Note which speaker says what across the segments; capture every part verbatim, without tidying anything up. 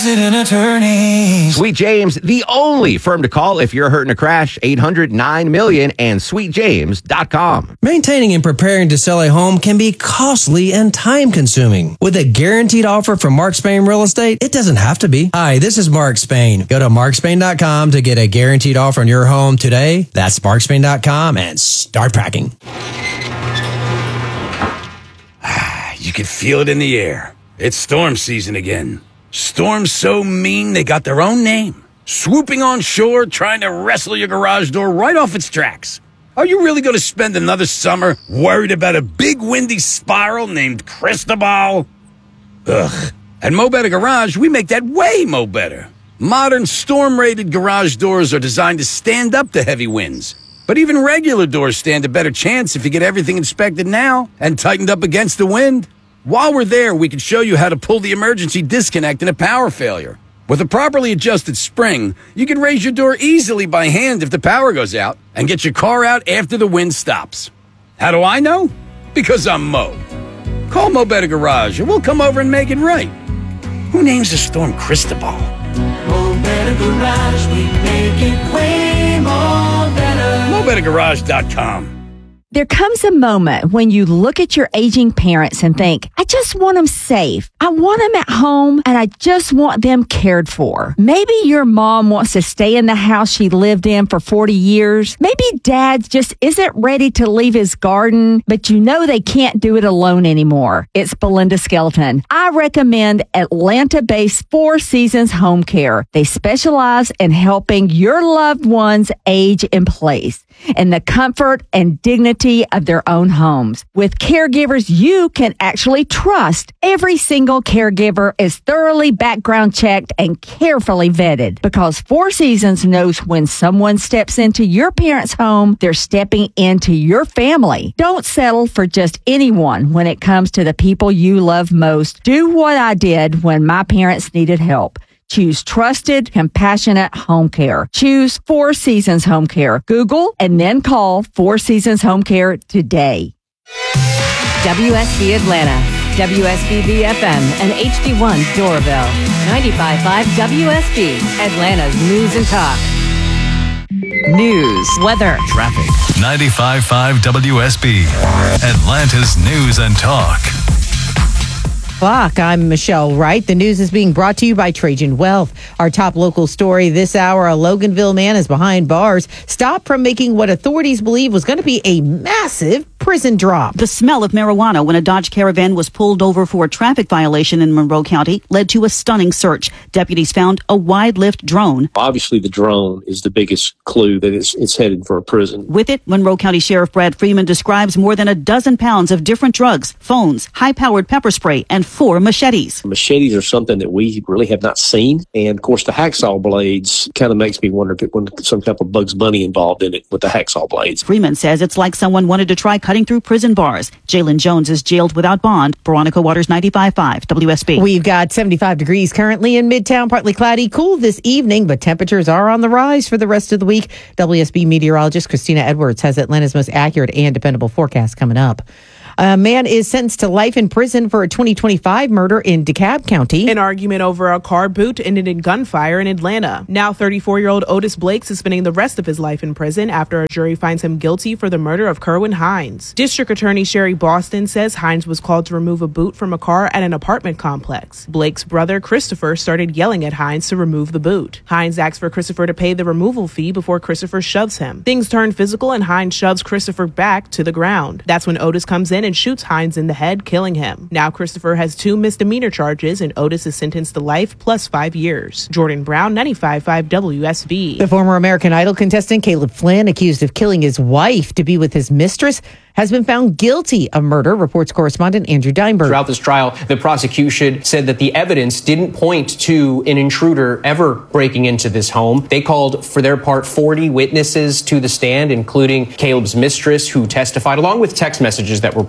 Speaker 1: Attorneys.
Speaker 2: Sweet James, the only firm to call if you're hurting a crash. eight hundred nine million and sweet james dot com.
Speaker 3: Maintaining and preparing to sell a home can be costly and time-consuming. With a guaranteed offer from Mark Spain Real Estate, it doesn't have to be. Hi, this is Mark Spain. Go to mark spain dot com to get a guaranteed offer on your home today. That's mark spain dot com and start packing.
Speaker 4: You can feel it in the air. It's storm season again. Storms so mean they got their own name. Swooping on shore, trying to wrestle your garage door right off its tracks. Are you really going to spend another summer worried about a big windy spiral named Cristobal? Ugh. At Mo Better Garage, we make that way mo better. Modern storm-rated garage doors are designed to stand up to heavy winds. But even regular doors stand a better chance if you get everything inspected now and tightened up against the wind. While we're there, we can show you how to pull the emergency disconnect in a power failure. With a properly adjusted spring, you can raise your door easily by hand if the power goes out and get your car out after the wind stops. How do I know? Because I'm Mo. Call Mo Better Garage and we'll come over and make it right. Who names a storm Cristobal?
Speaker 1: Mo Better Garage, we make it way more better.
Speaker 4: mo better garage dot com.
Speaker 5: There comes a moment when you look at your aging parents and think, I just want them safe. I want them at home and I just want them cared for. Maybe your mom wants to stay in the house she lived in for forty years. Maybe dad just isn't ready to leave his garden, but you know they can't do it alone anymore. It's Belinda Skelton. I recommend Atlanta-based Four Seasons Home Care. They specialize in helping your loved ones age in place in the comfort and dignity of their own homes. With caregivers you can actually trust, every single caregiver is thoroughly background checked and carefully vetted because Four Seasons knows when someone steps into your parents' home, they're stepping into your family. Don't settle for just anyone when it comes to the people you love most. Do what I did when my parents needed help. Choose trusted, compassionate home care. Choose Four Seasons Home Care. Google and then call Four Seasons Home Care today.
Speaker 6: W S B Atlanta, W S B B F M, and H D one Doraville. ninety-five point five W S B, Atlanta's News and Talk. News, weather,
Speaker 7: traffic. ninety-five point five W S B, Atlanta's News and Talk.
Speaker 8: Clock. I'm Michelle Wright. The news is being brought to you by Trajan Wealth. Our top local story this hour, a Loganville man is behind bars, stopped from making what authorities believe was going to be a massive prison drop.
Speaker 9: The smell of marijuana when a Dodge Caravan was pulled over for a traffic violation in Monroe County led to a stunning search. Deputies found a wide-lift drone.
Speaker 10: Obviously, the drone is the biggest clue that it's, it's headed for a prison.
Speaker 9: With it, Monroe County Sheriff Brad Freeman describes more than a dozen pounds of different drugs, phones, high-powered pepper spray, and four machetes.
Speaker 10: Machetes are something that we really have not seen. And, of course, the hacksaw blades kind of makes me wonder if it was some type of Bugs Bunny involved in it with the hacksaw blades.
Speaker 9: Freeman says it's like someone wanted to try cutting through prison bars. Jalen Jones is jailed without bond. Veronica Waters, ninety-five point five W S B.
Speaker 8: We've got seventy-five degrees currently in Midtown, partly cloudy, cool this evening, but temperatures are on the rise for the rest of the week. W S B meteorologist Christina Edwards has Atlanta's most accurate and dependable forecast coming up. A man is sentenced to life in prison for a twenty twenty-five murder in DeKalb County.
Speaker 11: An argument over a car boot ended in gunfire in Atlanta. Now thirty-four-year-old Otis Blakes is spending the rest of his life in prison after a jury finds him guilty for the murder of Kerwin Hines. District Attorney Sherry Boston says Hines was called to remove a boot from a car at an apartment complex. Blake's brother, Christopher, started yelling at Hines to remove the boot. Hines asks for Christopher to pay the removal fee before Christopher shoves him. Things turn physical and Hines shoves Christopher back to the ground. That's when Otis comes in and shoots Hines in the head, killing him. Now Christopher has two misdemeanor charges and Otis is sentenced to life plus five years. Jordan Brown, ninety-five point five W S B.
Speaker 8: The former American Idol contestant Caleb Flynn, accused of killing his wife to be with his mistress, has been found guilty of murder, reports correspondent Andrew Deinberg.
Speaker 12: Throughout this trial, the prosecution said that the evidence didn't point to an intruder ever breaking into this home. They called, for their part, forty witnesses to the stand, including Caleb's mistress, who testified, along with text messages that were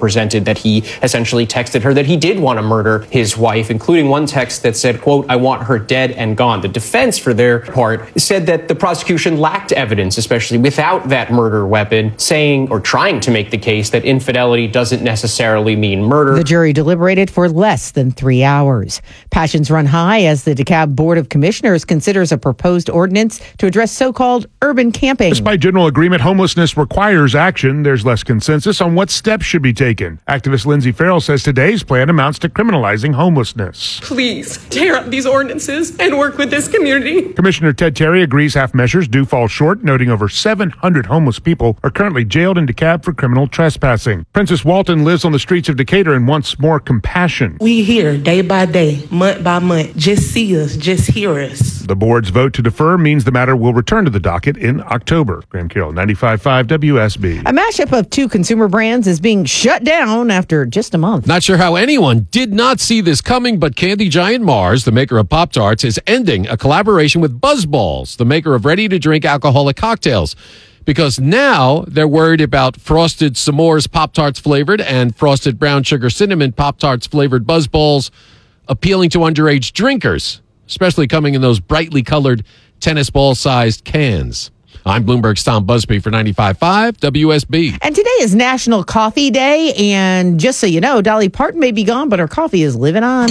Speaker 12: presented that he essentially texted her that he did want to murder his wife, including one text that said, quote, "I want her dead and gone." The defense, for their part, said that the prosecution lacked evidence, especially without that murder weapon, saying or trying to make the case that infidelity doesn't necessarily mean murder.
Speaker 8: The jury deliberated for less than three hours. Passions run high as the DeKalb Board of Commissioners considers a proposed ordinance to address so-called urban camping.
Speaker 13: Despite general agreement, homelessness requires action. There's less consensus on what steps should be taken. Activist Lindsay Farrell says today's plan amounts to criminalizing homelessness.
Speaker 14: Please tear up these ordinances and work with this community.
Speaker 13: Commissioner Ted Terry agrees half measures do fall short, noting over seven hundred homeless people are currently jailed in DeKalb for criminal trespassing. Princess Walton lives on the streets of Decatur and wants more compassion.
Speaker 15: We here day by day, month by month. Just see us, just hear us.
Speaker 13: The board's vote to defer means the matter will return to the docket in October. Graham Carroll, ninety-five point five W S B.
Speaker 8: A mashup of two consumer brands is being shut down after just a month.
Speaker 16: Not sure how anyone did not see this coming, but candy giant Mars, the maker of Pop-Tarts, is ending a collaboration with BuzzBalls, the maker of ready-to-drink alcoholic cocktails, because now they're worried about Frosted S'mores Pop-Tarts flavored and Frosted Brown Sugar Cinnamon Pop-Tarts flavored BuzzBalls appealing to underage drinkers, especially coming in those brightly colored tennis ball-sized cans. I'm Bloomberg's Tom Busby for ninety-five point five W S B.
Speaker 8: And today is National Coffee Day, and just so you know, Dolly Parton may be gone, but her coffee is living on.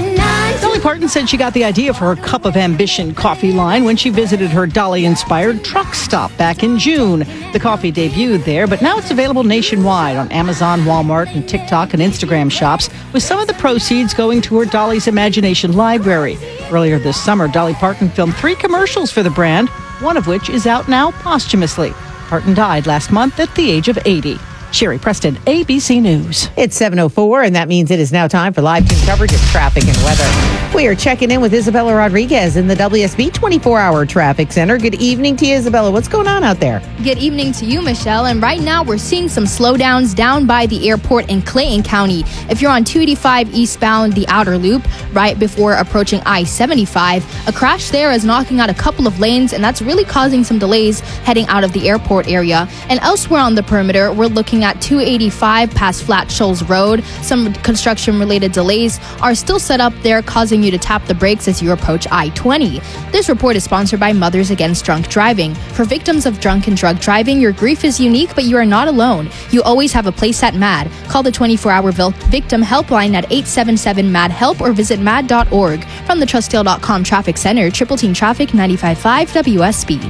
Speaker 17: Dolly Parton said she got the idea for her Cup of Ambition coffee line when she visited her Dolly-inspired truck stop back in June. The coffee debuted there, but now it's available nationwide on Amazon, Walmart, and TikTok and Instagram shops, with some of the proceeds going toward Dolly's Imagination Library. Earlier this summer, Dolly Parton filmed three commercials for the brand, one of which is out now posthumously. Parton died last month at the age of eighty. Sherry Preston, A B C News.
Speaker 8: It's seven oh four, and that means it is now time for live team coverage of traffic and weather. We are checking in with Isabella Rodriguez in the W S B twenty-four hour Traffic Center. Good evening to you, Isabella. What's going on out there?
Speaker 18: Good evening to you, Michelle. And right now, we're seeing some slowdowns down by the airport in Clayton County. If you're on two eighty-five eastbound, the outer loop, right before approaching I seventy-five, a crash there is knocking out a couple of lanes, and that's really causing some delays heading out of the airport area. And elsewhere on the perimeter, we're looking at two eighty-five past Flat Shoals Road. Some construction-related delays are still set up there, causing you to tap the brakes as you approach I twenty. This report is sponsored by Mothers Against Drunk Driving. For victims of drunk and drug driving, your grief is unique, but you are not alone. You always have a place at MAD. Call the twenty-four hour Victim Helpline at eight seven seven MAD HELP or visit mad dot org. From the Trustdale dot com Traffic Center, Triple Team Traffic, ninety-five point five W S B.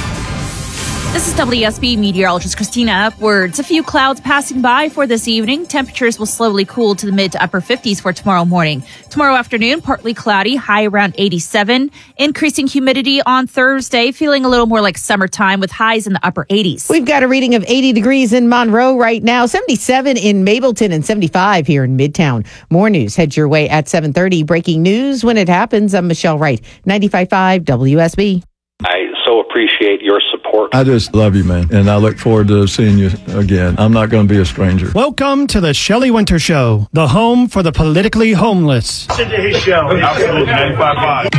Speaker 19: This is W S B meteorologist Christina Upwards. A few clouds passing by for this evening. Temperatures will slowly cool to the mid to upper fifties for tomorrow morning. Tomorrow afternoon, partly cloudy, high around eighty-seven. Increasing humidity on Thursday, feeling a little more like summertime with highs in the upper eighties.
Speaker 8: We've got a reading of eighty degrees in Monroe right now, seventy-seven in Mableton, and seventy-five here in Midtown. More news heads your way at seven thirty. Breaking news when it happens. I'm Michelle Wright, ninety-five point five W S B.
Speaker 20: I so appreciate your support.
Speaker 21: I just love you, man, and I look forward to seeing you again. I'm not going to be a stranger.
Speaker 22: Welcome to the Shelley Winter Show, the home for the politically homeless.
Speaker 23: Today's show, absolutely ninety-five point five.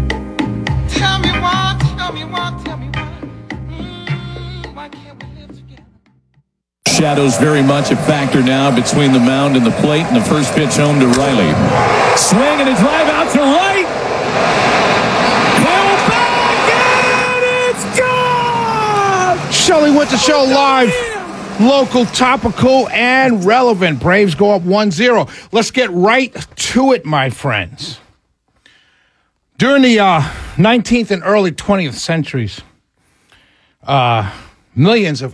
Speaker 24: Tell me why, tell me why, tell me why. Mm, why can't we live together?
Speaker 25: Shadows very much a factor now between the mound and the plate, and the first pitch home to Riley. Swing and a drive out to right.
Speaker 26: Shelley Winter Show live, local, topical, and relevant. Braves go up one zero. Let's get right to it, my friends. During the uh, nineteenth and early twentieth centuries, uh, millions of